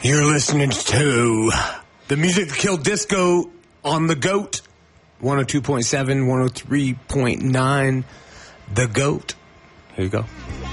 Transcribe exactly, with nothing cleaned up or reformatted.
You're listening to the music that killed disco on The Goat. one oh two point seven, one oh three point nine. The Goat. Here you go.